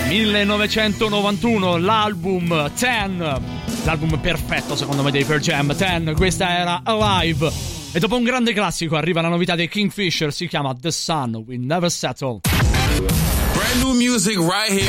1991, l'album 10, l'album perfetto secondo me dei Pearl Jam, 10, questa era Alive. E dopo un grande classico arriva la novità dei Kingfisher, si chiama The Sun Will Never Settle. Brand new music right here.